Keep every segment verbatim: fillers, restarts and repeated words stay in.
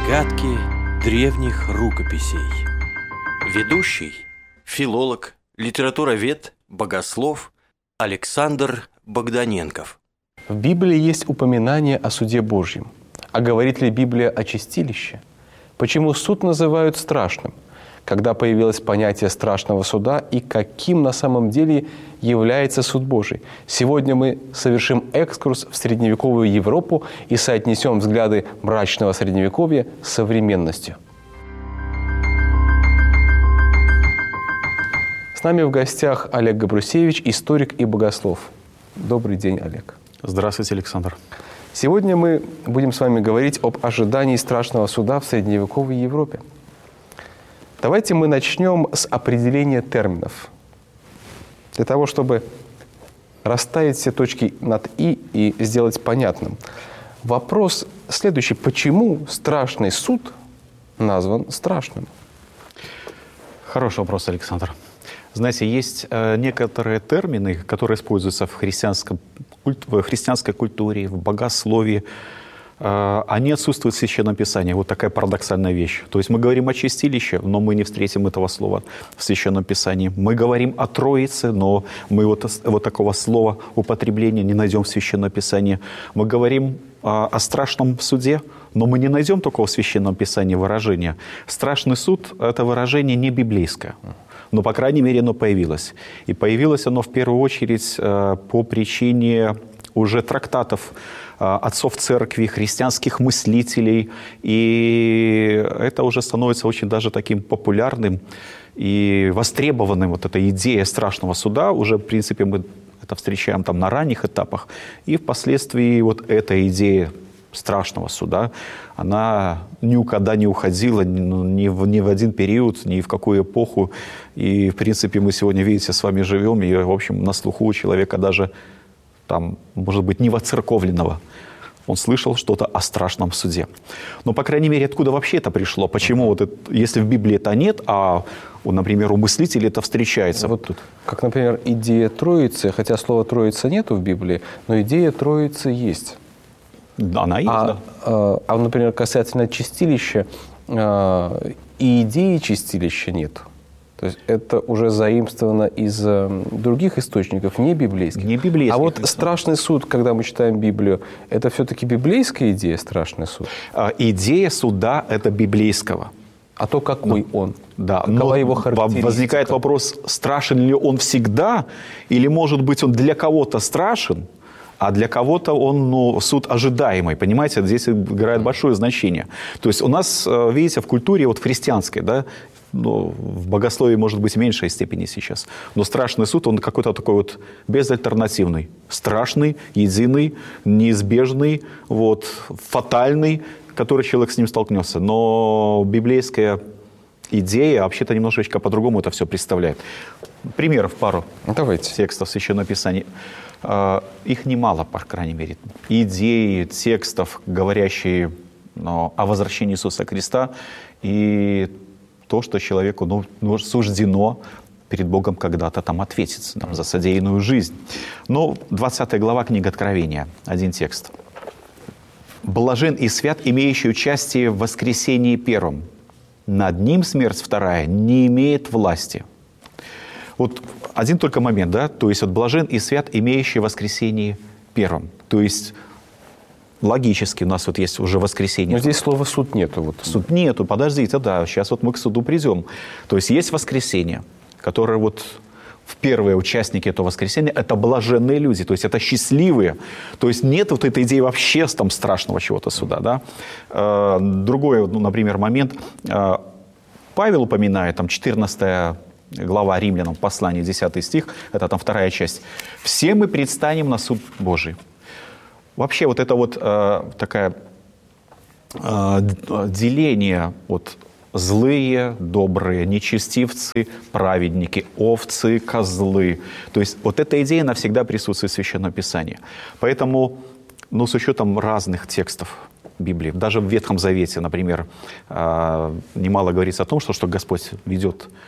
Загадки древних рукописей. Ведущий, филолог, литературовед, богослов Александр Богданенков. В Библии есть упоминание о суде Божьем. А говорит ли Библия о чистилище? Почему суд называют страшным? Когда появилось понятие страшного суда и каким на самом деле является суд Божий? Сегодня мы совершим экскурс в средневековую Европу и соотнесем взгляды мрачного средневековья с современностью. С нами в гостях Олег Габрусевич, историк и богослов. Добрый день, Олег. Здравствуйте, Александр. Сегодня мы будем с вами говорить об ожидании страшного суда в средневековой Европе. Давайте мы начнем с определения терминов. Для того, чтобы расставить все точки над «и» и сделать понятным. Вопрос следующий. Почему страшный суд назван страшным? Хороший вопрос, Александр. Знаете, есть э, некоторые термины, которые используются в, христианском, в христианской культуре, в богословии. Э, они отсутствуют в Священном Писании. Вот такая парадоксальная вещь. То есть мы говорим о чистилище, но мы не встретим этого слова в Священном Писании. Мы говорим о Троице, но мы вот, вот такого слова употребления не найдем в Священном Писании. Мы говорим о, о страшном суде, но мы не найдем такого в Священном Писании выражения. Страшный суд – это выражение не библейское. Но, по крайней мере, оно появилось. И появилось оно в первую очередь э, по причине уже трактатов э, отцов церкви, христианских мыслителей. И это уже становится очень даже таким популярным и востребованным. Вот эта идея страшного суда. Уже, в принципе, мы это встречаем там на ранних этапах. И впоследствии вот эта идея страшного суда, она никогда не уходила ни в, ни в один период, ни в какую эпоху. И, в принципе, мы сегодня, видите, с вами живем, и, в общем, на слуху у человека даже, там, может быть, не воцерковленного. Он слышал что-то о страшном суде. Но, по крайней мере, откуда вообще это пришло? Почему, вот это, если в Библии это нет, а, например, у мыслителей это встречается? Вот тут, как, например, идея Троицы, хотя слова «Троица» нету в Библии, но идея Троицы есть. Она есть, а, да. А, а, например, касательно чистилища, а, и идеи чистилища нет. То есть это уже заимствовано из а, других источников, не библейских. Не библейских. А вот страшный суд, когда мы читаем Библию, это все-таки библейская идея, страшный суд? А, идея суда – это библейского. А то какой но, он? Да, какова но его характеристика? Возникает вопрос, страшен ли он всегда, или, может быть, он для кого-то страшен, а для кого-то он, ну, суд ожидаемый, понимаете, здесь играет большое значение. То есть у нас, видите, в культуре, вот в христианской, да, ну, в богословии, может быть, в меньшей степени сейчас, но страшный суд, он какой-то такой вот безальтернативный, страшный, единый, неизбежный, вот, фатальный, который человек с ним столкнется. Но библейская идея вообще-то немножечко по-другому это все представляет. Примеров пару. Давайте. Текстов Священного Писания. Их немало, по крайней мере. Идеи, текстов, говорящие, ну, о возвращении Иисуса Христа, и то, что человеку, ну, суждено перед Богом когда-то там ответить там, за содеянную жизнь. Но двадцатая глава книги Откровения, один текст. «Блажен и свят, имеющий участие в воскресении первом. Над ним смерть вторая не имеет власти». Вот один только момент, да, то есть вот блажен и свят, имеющий воскресение первым. То есть логически у нас вот есть уже воскресение. Но здесь слова «суд» нету. Вот. Суд нету, подождите, да, сейчас вот мы к суду придем. То есть есть воскресение, которое вот в первые участники этого воскресения, это блаженные люди, то есть это счастливые. То есть нет вот этой идеи вообще там страшного чего-то суда, да. Другой, ну, например, момент. Павел упоминает, там, четырнадцатая глава Римлянам, послание, десятый стих, это там вторая часть. «Все мы предстанем на суд Божий». Вообще вот это вот э, такое э, деление, вот злые, добрые, нечестивцы, праведники, овцы, козлы. То есть вот эта идея навсегда присутствует в Священном Писании. Поэтому, ну, с учетом разных текстов Библии, даже в Ветхом Завете, например, э, немало говорится о том, что, что Господь ведет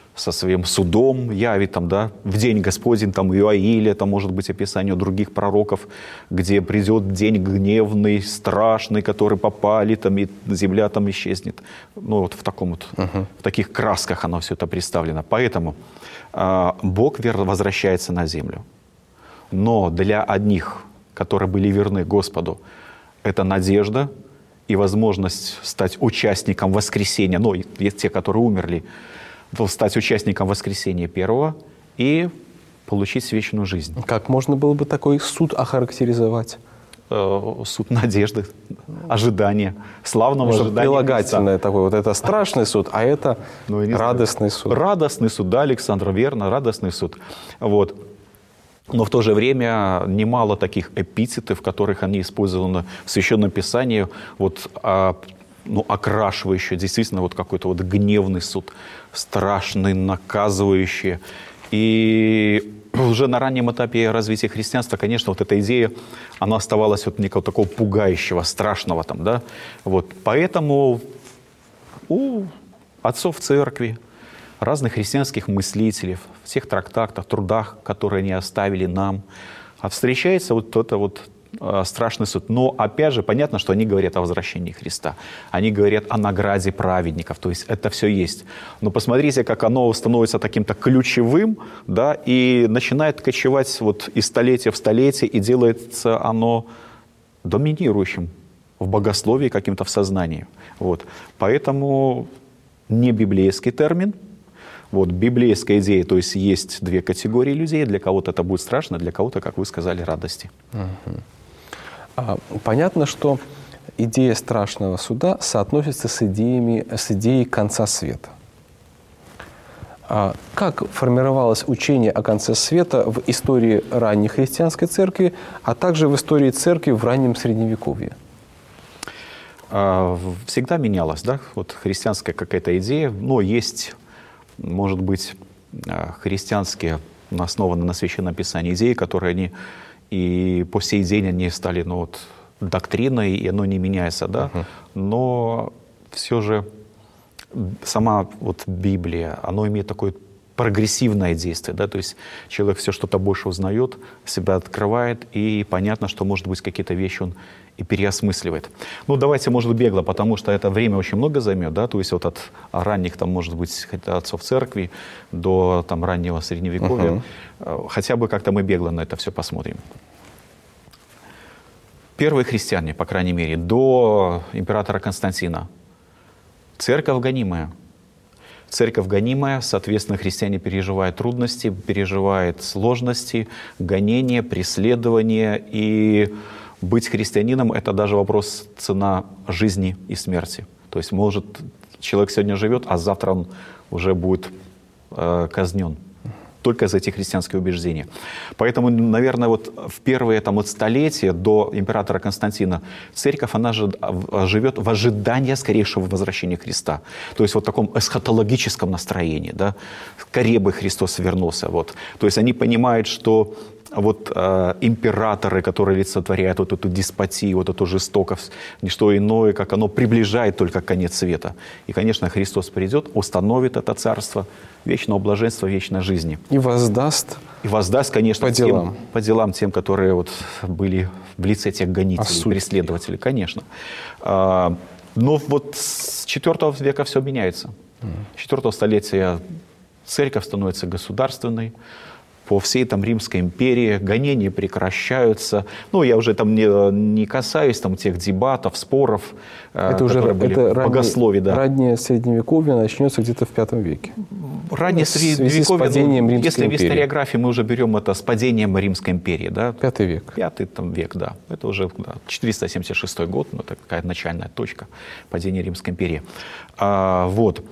со своим судом явит, там, да, в день Господень, там, Иоаиля, это может быть описание других пророков, где придет день гневный, страшный, который попали, там, и земля там исчезнет. Ну, вот в таком вот, uh-huh. в таких красках оно все это представлено. Поэтому э, Бог возвращается на землю. Но для одних, которые были верны Господу, это надежда и возможность стать участником воскресения, ну, есть те, которые умерли, стать участником воскресения первого и получить вечную жизнь. Как можно было бы такой суд охарактеризовать? Суд надежды, ожидания, славного Может, ожидания. Прилагательное такое. Вот это страшный суд, а это ну, радостный суд. Радостный суд, да, Александр, верно, радостный суд. Вот. Но в то же время немало таких эпитетов, которых они использованы в Священном Писании, вот, а, ну, окрашивающие действительно вот какой-то вот гневный суд, страшный, наказывающий. И уже на раннем этапе развития христианства, конечно, вот эта идея, она оставалась вот некого такого пугающего, страшного там, да. Вот. Поэтому у отцов церкви, разных христианских мыслителей, в всех трактатах, трудах, которые они оставили нам, встречается вот это вот э, страшный суд. Но, опять же, понятно, что они говорят о возвращении Христа. Они говорят о награде праведников. То есть это все есть. Но посмотрите, как оно становится таким-то ключевым, да, и начинает кочевать вот из столетия в столетие, и делается оно доминирующим в богословии, каким-то в сознании. Вот. Поэтому не библейский термин. Вот, библейская идея, то есть есть две категории людей. Для кого-то это будет страшно, для кого-то, как вы сказали, радости. Угу. А, понятно, что идея страшного суда соотносится с, идеями, с идеей конца света. А как формировалось учение о конце света в истории ранней христианской церкви, а также в истории церкви в раннем Средневековье? Всегда менялась, да, вот христианская какая-то идея, но есть, может быть, христианские, основанные на Священном Писании идеи, которые они и по сей день они стали, ну, вот, доктриной, и оно не меняется, да, uh-huh. но все же сама вот Библия, оно имеет такое прогрессивное действие, да, то есть человек все что-то больше узнает, себя открывает, и понятно, что, может быть, какие-то вещи он и переосмысливает. Ну, давайте, может, бегло, потому что это время очень много займет, да, то есть вот от ранних, там, может быть, отцов церкви до там раннего Средневековья, uh-huh. хотя бы как-то мы бегло на это все посмотрим. Первые христиане, по крайней мере, до императора Константина, церковь гонимая. Церковь гонимая, соответственно, христиане переживают трудности, переживают сложности, гонения, преследования. И быть христианином – это даже вопрос цена жизни и смерти. То есть, может, человек сегодня живет, а завтра он уже будет э, казнен. Только за эти христианские убеждения. Поэтому, наверное, вот в первые там, вот столетия до императора Константина церковь, она же живет в ожидании скорейшего возвращения Христа. То есть вот в таком эсхатологическом настроении, да, скорее бы Христос вернулся. Вот. То есть они понимают, что вот э, императоры, которые олицетворяют вот эту деспотию, вот эту жестокость, не что иное, как оно приближает только конец света. И, конечно, Христос придет, установит это царство вечного блаженства, вечной жизни. И воздаст. И воздаст, конечно, по делам, тем, по делам тем, которые вот были в лице тех гонителей, преследователей, конечно. А, но вот с четвёртого века все меняется. С четвёртого столетия церковь становится государственной. По всей там Римской империи гонения прекращаются. Ну, я уже там не, не касаюсь там тех дебатов, споров, это уже были это в богословии. Да. Раннее Средневековье начнется где-то в пятом веке. Раннее Средневековье, с падением ну, Римской если империи. в историографии мы уже берем это с падением Римской империи. Да? Пятый век. Пятый там, век, да. Это уже да, четыреста семьдесят шестой год, ну, это такая начальная точка падения Римской империи. А, вот.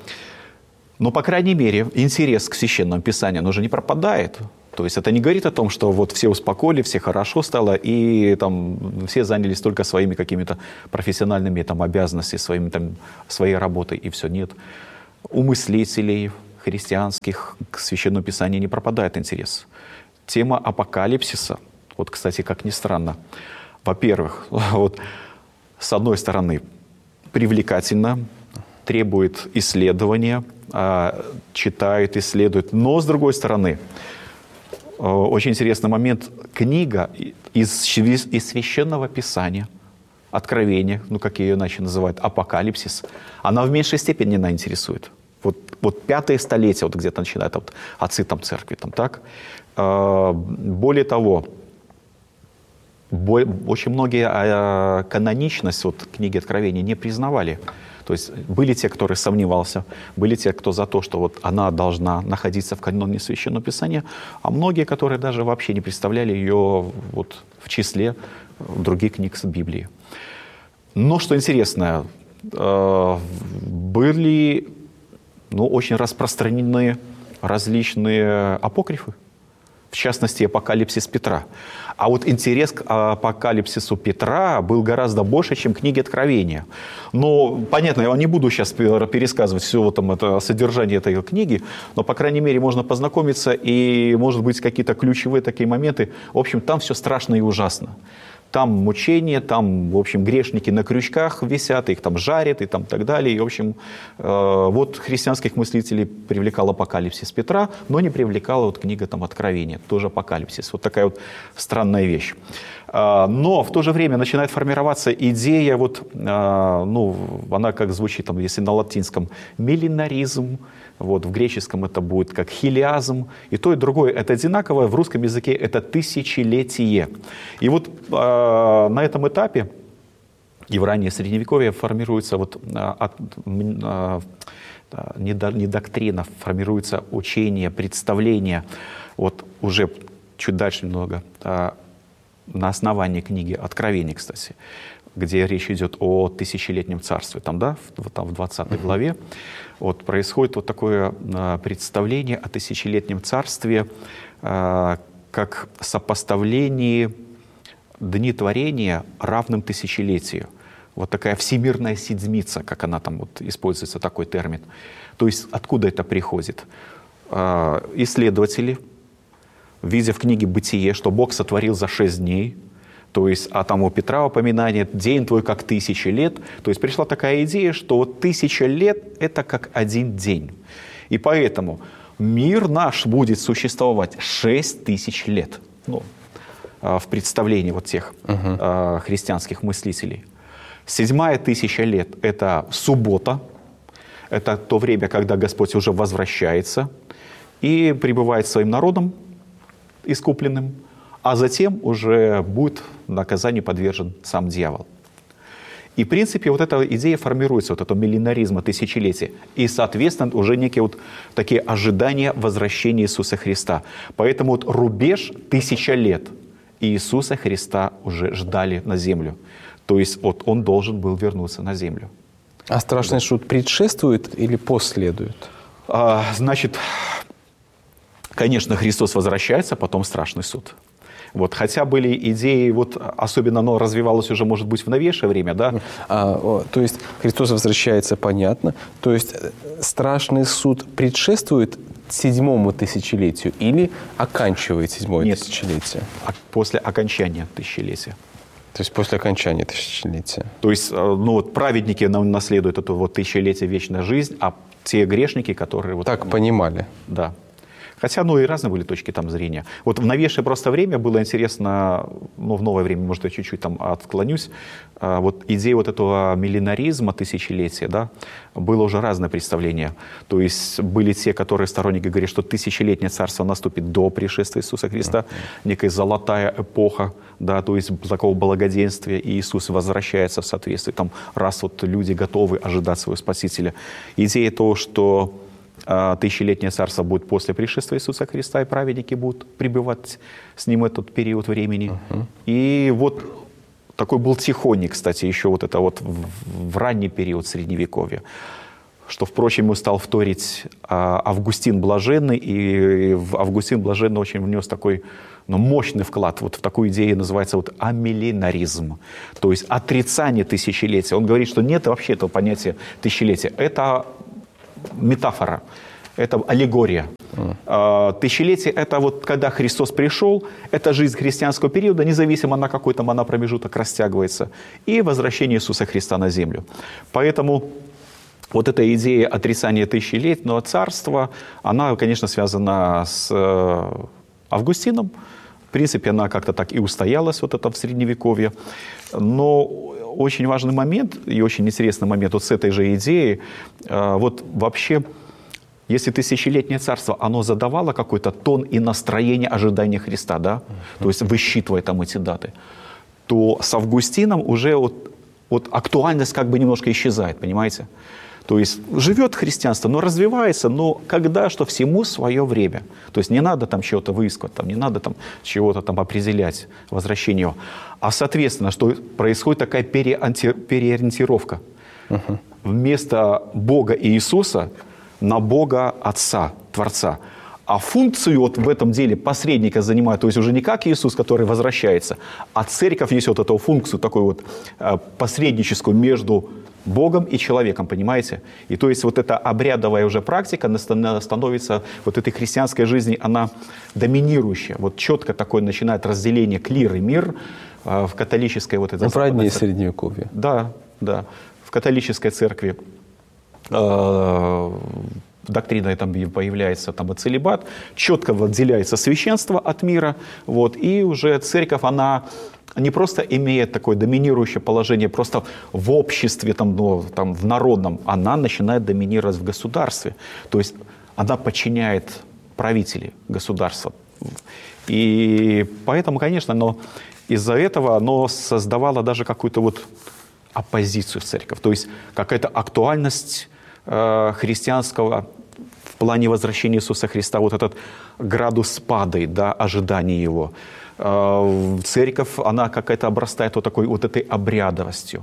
Но, по крайней мере, интерес к Священному Писанию, он уже не пропадает. То есть это не говорит о том, что вот все успокоили, все хорошо стало, и там все занялись только своими какими-то профессиональными там, обязанностями, своими, там, своей работой, и все. Нет. У мыслителей христианских к Священному Писанию не пропадает интерес. Тема апокалипсиса, вот, кстати, как ни странно, во-первых, вот, с одной стороны, привлекательна, требует исследования, читают, исследуют. Но, с другой стороны, очень интересный момент. Книга из, из Священного Писания, Откровение, ну, как ее иначе называют, Апокалипсис, она в меньшей степени нас интересует. Вот, вот пятое столетие, вот где-то начинают вот, отцы там, церкви, там, так. Более того, очень многие каноничность вот, книги Откровения не признавали. То есть были те, которые сомневался, были те, кто за то, что вот она должна находиться в каноне Священного Писания, а многие, которые даже вообще не представляли ее вот, в числе других книг с Библии. Но что интересно, были ну, очень распространены различные апокрифы, в частности, апокалипсис Петра. А вот интерес к апокалипсису Петра был гораздо больше, чем книги Откровения. Но, понятно, я не буду сейчас пересказывать все там, это содержание этой книги, но, по крайней мере, можно познакомиться, и, может быть, какие-то ключевые такие моменты. В общем, там все страшно и ужасно. Там мучения, там, в общем, грешники на крючках висят, их там жарят и там так далее. И, в общем, э, вот христианских мыслителей привлекал апокалипсис Петра, но не привлекала вот книга там Откровения, тоже апокалипсис. Вот такая вот странная вещь. Э, но в то же время начинает формироваться идея, вот, э, ну, она как звучит, там, если на латинском, миллинаризм. Вот, в греческом это будет как хилиазм. И то, и другое это одинаковое. В русском языке это тысячелетие. И вот э, на этом этапе и в раннее Средневековье формируется вот, э, э, не, не доктрина, формируется учение, представление. Вот уже чуть дальше немного. Э, на основании книги Откровения, кстати, где речь идет о тысячелетнем царстве, там, да, в, там, в двадцатой главе, вот, происходит вот такое э, представление о тысячелетнем царстве э, как сопоставлении дни творения равным тысячелетию. Вот такая всемирная седмица, как она там вот, используется, такой термин. То есть откуда это приходит? Э, исследователи, видя в книге «Бытие», что Бог сотворил за шесть дней, то есть, а там у Петра упоминание «день твой как тысяча лет». То есть пришла такая идея, что вот тысяча лет – это как один день. И поэтому мир наш будет существовать шесть тысяч лет. Ну, в представлении вот тех uh-huh. христианских мыслителей. Седьмая тысяча лет – это суббота. Это то время, когда Господь уже возвращается и пребывает своим народом искупленным. А затем уже будет наказанию подвержен сам дьявол. И, в принципе, вот эта идея формируется, вот это миллинаризма, тысячелетия. И, соответственно, уже некие вот такие ожидания возвращения Иисуса Христа. Поэтому вот рубеж тысяча лет Иисуса Христа уже ждали на землю. То есть вот он должен был вернуться на землю. А страшный суд предшествует или последует? А, значит, конечно, Христос возвращается, потом страшный суд. Вот, хотя были идеи, вот, особенно оно развивалось уже, может быть, в новейшее время, да? А, о, то есть Христос возвращается, понятно. То есть страшный суд предшествует седьмому тысячелетию или оканчивает седьмое Нет, тысячелетие? После окончания тысячелетия. То есть после окончания тысячелетия. То есть, ну вот праведники наследуют это вот тысячелетие, вечная жизнь, а те грешники, которые... Вот, так ну, понимали. Да. Хотя, ну, и разные были точки там зрения. Вот в новейшее просто время было интересно, ну, в новое время, может, я чуть-чуть там отклонюсь, вот идея вот этого миллинаризма, тысячелетия, да, было уже разное представление. То есть были те, которые сторонники говорят, что тысячелетнее царство наступит до пришествия Иисуса Христа, некая золотая эпоха, да, то есть такого благоденствия, и Иисус возвращается в соответствии, там, раз вот люди готовы ожидать своего Спасителя. Идея того, что тысячелетнее царство будет после пришествия Иисуса Христа, и праведники будут пребывать с ним этот период времени. Uh-huh. И вот такой был Тихоний, кстати, еще вот это вот в, в ранний период Средневековья, что, впрочем, ему стал вторить а, Августин Блаженный, и Августин Блаженный очень внес такой, ну, мощный вклад вот в такую идею, называется вот амиллинаризм, то есть отрицание тысячелетия. Он говорит, что нет вообще этого понятия тысячелетия. Это метафора, это аллегория. Mm. Тысячелетие – это вот когда Христос пришел, это жизнь христианского периода, независимо на какой там она промежуток растягивается, и возвращение Иисуса Христа на землю. Поэтому вот эта идея отрицания тысячелетнего царства, она, конечно, связана с Августином. В принципе, она как-то так и устоялась вот это в Средневековье. Но очень важный момент и очень интересный момент вот с этой же идеей, вот вообще, если тысячелетнее царство, оно задавало какой-то тон и настроение ожидания Христа, да, то есть высчитывая там эти даты, то с Августином уже вот, вот актуальность как бы немножко исчезает, понимаете? То есть живет христианство, но развивается, но когда, что всему свое время. То есть не надо там чего-то выискивать, там, не надо там чего-то там определять, возвращение его. А соответственно, что происходит такая переориентировка. Uh-huh. Вместо Бога и Иисуса на Бога Отца, Творца. А функцию вот в этом деле посредника занимает, то есть уже не как Иисус, который возвращается, а церковь несет эту функцию такую вот посредническую между Богом и человеком, понимаете? И то есть вот эта обрядовая уже практика становится вот этой христианской жизни, она доминирующая. Вот четко такое начинает разделение клир и мир в католической вот этой... Ну, праведнее Средневековье. Да, да. В католической церкви э, доктрина там появляется там и целибат, четко отделяется священство от мира, вот, и уже церковь, она не просто имеет такое доминирующее положение просто в обществе, там, ну, там, в народном, она начинает доминировать в государстве. То есть она подчиняет правителей государства. И поэтому, конечно, но из-за этого оно создавало даже какую-то вот оппозицию в церковь. То есть какая-то актуальность э, христианского в плане возвращения Иисуса Христа, вот этот градус падает, да, ожидания Его. Церковь, она какая-то обрастает вот такой вот этой обрядовостью,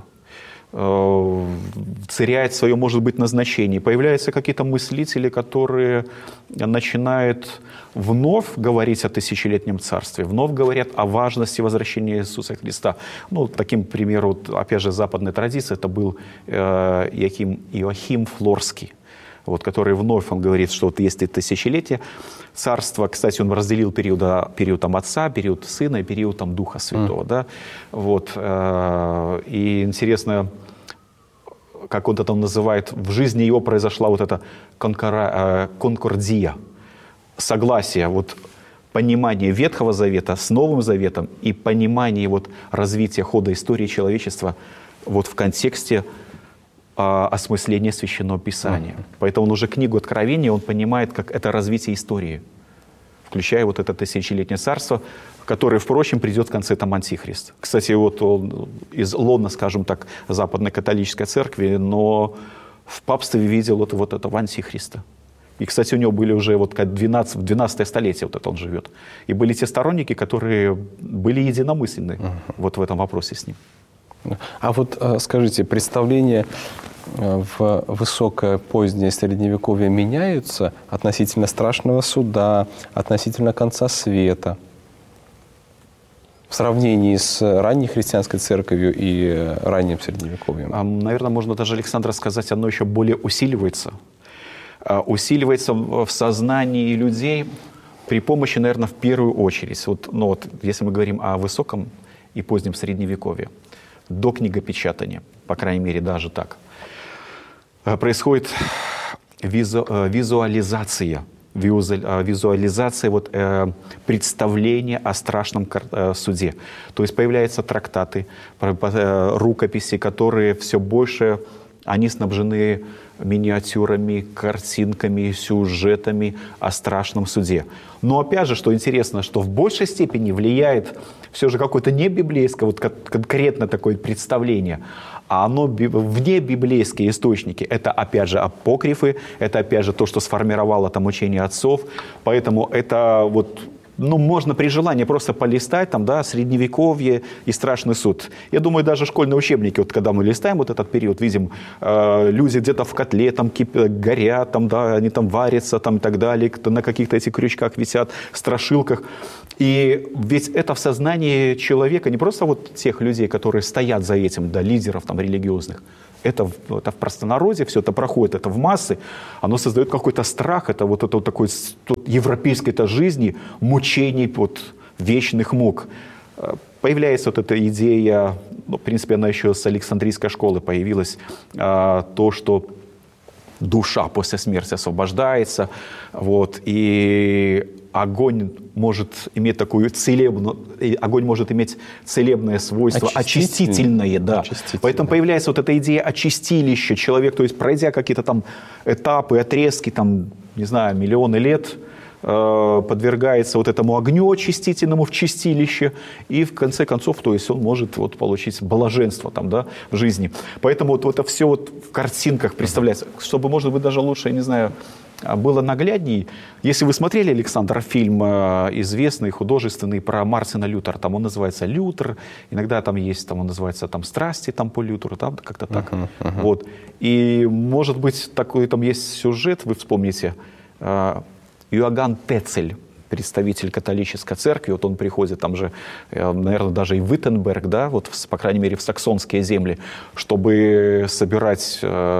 теряет свое, может быть, назначение. Появляются какие-то мыслители, которые начинают вновь говорить о тысячелетнем царстве, вновь говорят о важности возвращения Иисуса Христа. Ну, таким примером, вот, опять же, западной традиции, это был э, Иоахим, Иоахим Флорский, вот, который вновь он говорит, что вот есть тысячелетие царства. Кстати, он разделил период, период там, Отца, период Сына и период там, Духа Святого. Mm. Да? Вот, э, и интересно, как он это называет, в жизни его произошла вот эта конкора, э, конкордия, согласие, вот, понимание Ветхого Завета с Новым Заветом и понимание вот, развития хода истории человечества вот, в контексте осмысление Священного Писания. Uh-huh. Поэтому он уже книгу Откровения, он понимает, как это развитие истории, включая вот это тысячелетнее царство, которое, впрочем, придет в конце там Антихрист. Кстати, вот он из лона, скажем так, Западной католической церкви, но в папстве видел вот, вот этого Антихриста. И, кстати, у него были уже вот двенадцатое, двенадцатое столетие, вот это он живет. И были те сторонники, которые были единомысленны uh-huh. вот в этом вопросе с ним. А вот скажите, представления в высокое позднее Средневековье меняются относительно страшного суда, относительно конца света? В сравнении с ранней христианской церковью и ранним Средневековьем? А, наверное, можно даже, Александр, сказать, оно еще более усиливается. Усиливается в сознании людей при помощи, наверное, в первую очередь. Вот, ну вот, если мы говорим о высоком и позднем Средневековье, до книгопечатания, по крайней мере, даже так, происходит визу, визуализация, визуализация вот, представления о страшном суде. То есть появляются трактаты, рукописи, которые все больше, они снабжены миниатюрами, картинками, сюжетами о страшном суде. Но опять же, что интересно, что в большей степени влияет все же какое-то не библейское, вот конкретно такое представление, а оно вне библейские источники. Это опять же апокрифы, это опять же то, что сформировало там учение отцов. Поэтому это вот... Ну, можно при желании просто полистать, там, да, Средневековье и страшный суд. Я думаю, даже школьные учебники, вот когда мы листаем вот этот период, видим, э, люди где-то в котле там кипят, горят, там, да, они там варятся там, и так далее, на каких-то этих крючках висят, страшилках. И ведь это в сознании человека, не просто вот тех людей, которые стоят за этим, да, лидеров там религиозных. Это, это в простонародье, все это проходит, это в массы, оно создает какой-то страх, это вот это вот такой европейской-то жизни, мучений, вот, вечных мук. Появляется вот эта идея, ну, в принципе, она еще с Александрийской школы появилась, то, что душа после смерти освобождается, вот, и огонь может иметь такую целебную, огонь может иметь целебное свойство, очистительное, да. Очистительное. Поэтому появляется вот эта идея очистилища. Человек, то есть пройдя какие-то там этапы, отрезки, там, не знаю, миллионы лет, подвергается вот этому огню очистительному в чистилище, и в конце концов, то есть он может вот получить блаженство там, да, в жизни. Поэтому вот, вот это все вот в картинках представляется, чтобы, может быть, даже лучше, я не знаю, было наглядней. Если вы смотрели, Александр, фильм известный, художественный про Мартина Лютера, там он называется «Лютер», иногда там есть, там он называется там «Страсти» там по Лютеру, там как-то так. Uh-huh, uh-huh. Вот. И, может быть, такой там есть сюжет, вы вспомните, Иоганн Тецель, представитель католической церкви, вот он приходит там же, наверное, даже и в Виттенберг, да, вот, по крайней мере, в саксонские земли, чтобы собирать,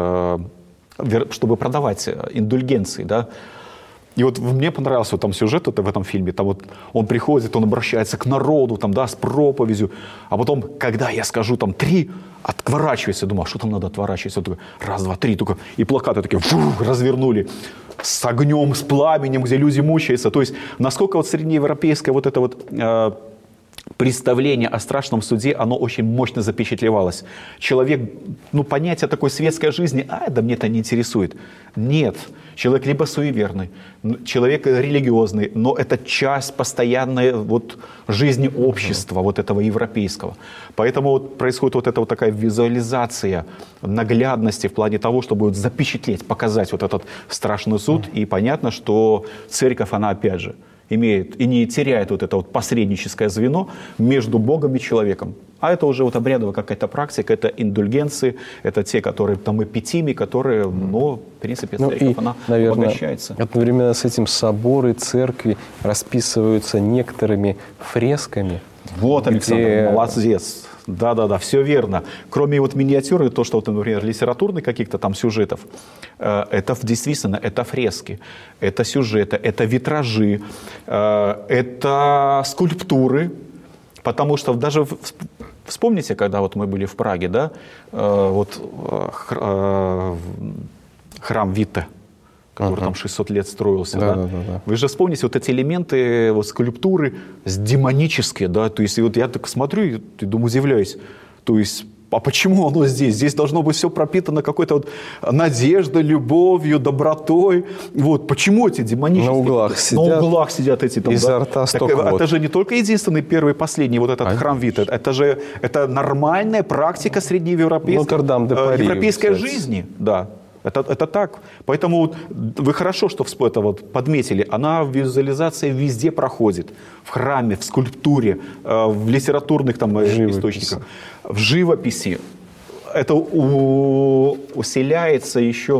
чтобы продавать индульгенции, да. И вот мне понравился вот там сюжет это в этом фильме, там вот он приходит, он обращается к народу, там, да, с проповедью, а потом, когда я скажу там три, отворачивайся, думаю, а что там надо отворачиваться? Вот, раз, два, три, только, и плакаты такие фух, развернули с огнем, с пламенем, где люди мучаются. То есть, насколько вот среднеевропейское вот это вот э, представление о страшном суде, оно очень мощно запечатлевалось. Человек, ну, понятие такой светской жизни, а, да мне это не интересует. Нет. Человек либо суеверный, человек религиозный, но это часть постоянной вот жизни общества, вот этого европейского. Поэтому вот происходит вот эта вот такая визуализация наглядности в плане того, чтобы вот запечатлеть, показать вот этот страшный суд. И понятно, что церковь, она опять же имеет и не теряет вот это вот посредническое звено между Богом и человеком. А это уже вот обрядовая какая-то практика, это индульгенции, это те, которые там эпитимии, которые, ну, в принципе, церковь, ну и, она наверное, обогащается. Одновременно с этим соборы, церкви расписываются некоторыми фресками. Вот, Александр, где... молодец. Да-да-да, все верно. Кроме вот миниатюры, то, что, вот, например, литературных каких-то там сюжетов, э, это действительно, это фрески, это сюжеты, это витражи, э, это скульптуры, потому что даже вспомните, когда вот мы были в Праге, да, э, вот э, храм Витте, который uh-huh. там шестьсот лет строился, да, да? Да, да, да. Вы же вспомните вот эти элементы, вот скульптуры демонические, да, то есть и вот я так смотрю и думаю, удивляюсь, то есть, а почему оно здесь? Здесь должно быть все пропитано какой-то вот надеждой, любовью, добротой, вот, почему эти демонические? На углах сидят. На углах сидят эти там, изо да? рта так, это же не только единственный первый и последний вот этот а храм Витте, это же, это нормальная практика среднеевропейской европейской жизни, да. Это, это так. Поэтому вы хорошо, что это вот подметили. Она визуализация везде проходит. В храме, в скульптуре, в литературных там источниках, в живописи. Это у, усиляется еще,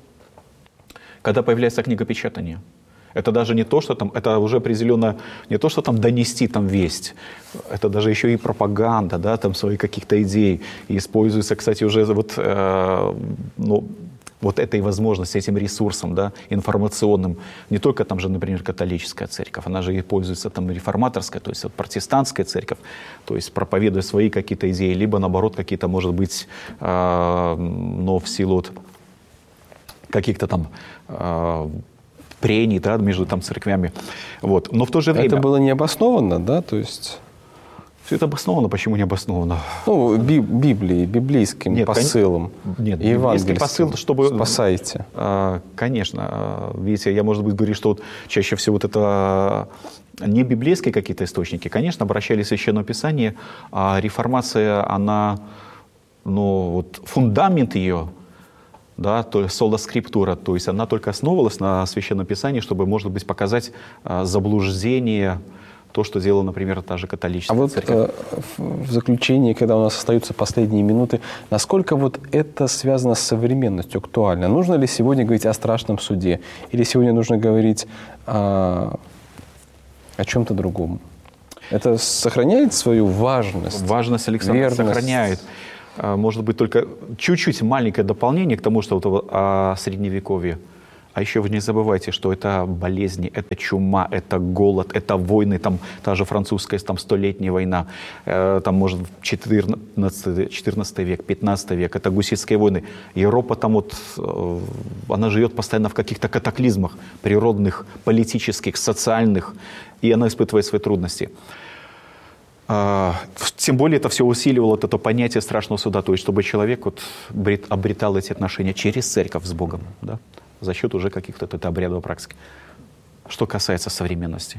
когда появляется книгопечатание. Это даже не то, что там, это уже определенно не то, что там донести там весть. Это даже еще и пропаганда, да, там свои каких-то идей. И используется, кстати, уже вот, э, ну, вот этой возможностью, этим ресурсом, да, информационным. Не только там же, например, католическая церковь, она же и пользуется там реформаторская, то есть вот, протестантская церковь, то есть проповедуя свои какие-то идеи, либо наоборот какие-то, может быть, э, но в силу вот каких-то там э, прений, да, между там церквями. Вот. Но в то же время... Это было необоснованно, да, то есть... Все это обосновано, почему не обосновано? Ну, би- Библией, библейским нет, посылом. Нет, библейский посыл, чтобы... Спасайте. А, конечно. Видите, я, может быть, говорю, что вот чаще всего вот это не библейские какие-то источники. Конечно, обращались в Священное Писание, а реформация, она, ну, вот фундамент ее, да, то есть сола скриптура, то есть она только основывалась на Священном Писании, чтобы, может быть, показать а, заблуждение, то, что делала, например, та же католическая а вот, церковь. Э, в заключении, когда у нас остаются последние минуты, насколько вот это связано с современностью, актуально? Нужно ли сегодня говорить о страшном суде? Или сегодня нужно говорить о, о чем-то другом? Это сохраняет свою важность? Важность, Александр, верность. Сохраняет. Может быть, только чуть-чуть маленькое дополнение к тому, что вот о Средневековье. А еще вы не забывайте, что это болезни, это чума, это голод, это войны, там та же французская там, столетняя война, э, там, может, четырнадцатый, четырнадцатый век, пятнадцатый век, это гуситские войны. Европа там вот, э, она живет постоянно в каких-то катаклизмах природных, политических, социальных, и она испытывает свои трудности. Э, тем более это все усиливало вот это понятие страшного суда, то есть чтобы человек вот обретал эти отношения через церковь с Богом, да? За счет уже каких-то это обрядовой практики. Что касается современности.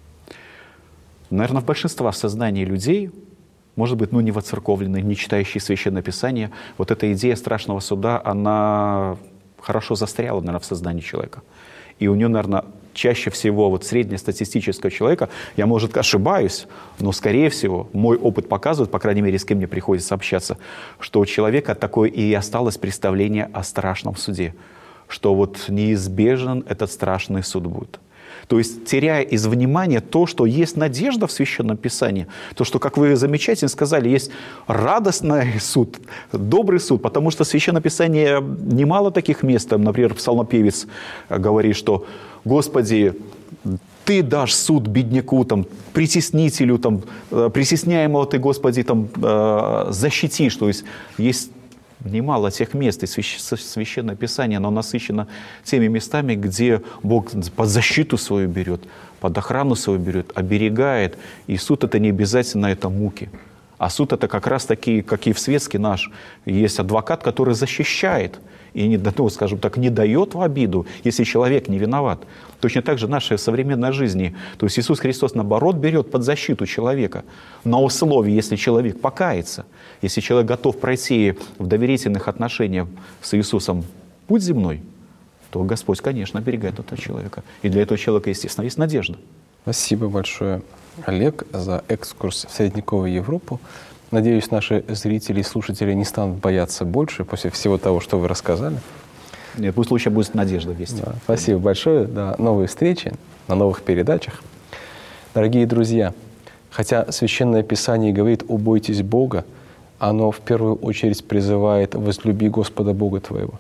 Наверное, в большинстве сознания людей, может быть, ну, не воцерковленные, не читающие Священное Писание, вот эта идея страшного суда, она хорошо застряла, наверное, в сознании человека. И у нее, наверное, чаще всего вот среднестатистического человека, я, может, ошибаюсь, но, скорее всего, мой опыт показывает, по крайней мере, с кем мне приходится общаться, что у человека такое и осталось представление о страшном суде, что вот неизбежен этот страшный суд будет. То есть теряя из внимания то, что есть надежда в Священном Писании, то, что, как вы замечательно сказали, есть радостный суд, добрый суд, потому что в Священном Писании немало таких мест, например, псалмопевец говорит, что «Господи, Ты дашь суд бедняку, там, притеснителю, там, притесняемого Ты, Господи, там, защитишь». То есть есть немало тех мест, и Священное Писание, оно насыщено теми местами, где Бог под защиту свою берет, под охрану свою берет, оберегает. И суд это не обязательно это муки. А суд это как раз такие, как и в светский наш. Есть адвокат, который защищает и, не, ну, скажем так, не дает в обиду, если человек не виноват. Точно так же в нашей современной жизни. То есть Иисус Христос, наоборот, берет под защиту человека. На условии, если человек покается, если человек готов пройти в доверительных отношениях с Иисусом путь земной, то Господь, конечно, оберегает этого человека. И для этого человека, естественно, есть надежда. Спасибо большое, Олег, за экскурс в средневековую Европу. Надеюсь, наши зрители и слушатели не станут бояться больше после всего того, что вы рассказали. Нет, пусть лучше будет надежда вести. Да, спасибо большое. До новой встречи на новых передачах. Дорогие друзья, хотя Священное Писание говорит «убойтесь Бога», оно в первую очередь призывает «возлюби Господа Бога твоего».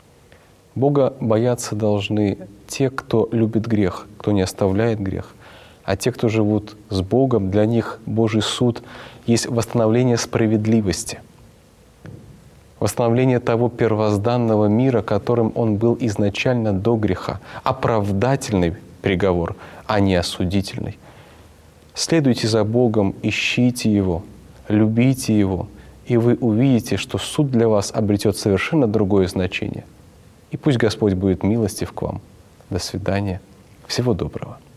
Бога бояться должны те, кто любит грех, кто не оставляет грех. А те, кто живут с Богом, для них Божий суд есть восстановление справедливости, восстановление того первозданного мира, которым он был изначально до греха, оправдательный приговор, а не осудительный. Следуйте за Богом, ищите Его, любите Его, и вы увидите, что суд для вас обретет совершенно другое значение. И пусть Господь будет милостив к вам. До свидания. Всего доброго.